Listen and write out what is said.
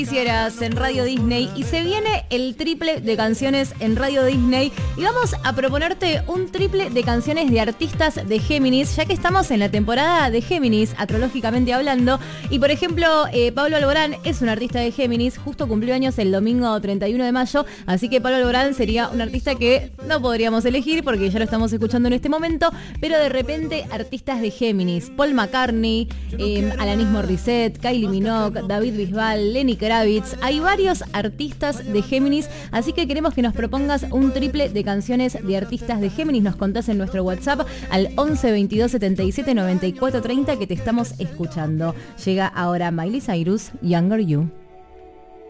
Hicieras en Radio Disney y se viene el triple de canciones en Radio Disney y vamos a proponerte un triple de canciones de artistas de Géminis, ya que estamos en la temporada de Géminis, astrológicamente hablando, y por ejemplo Pablo Alborán es un artista de Géminis, justo cumplió años el domingo 31 de mayo, así que Pablo Alborán sería un artista que no podríamos elegir porque ya lo estamos escuchando en este momento, pero de repente artistas de Géminis, Paul McCartney, Alanis Morissette, Kylie Minogue, David Bisbal, Lenny Kravitz. Hay varios artistas de Géminis, así que queremos que nos propongas un triple de canciones de artistas de Géminis. Nos contás en nuestro WhatsApp al 11 22 77 94 30 que te estamos escuchando. Llega ahora Miley Cyrus, Younger You.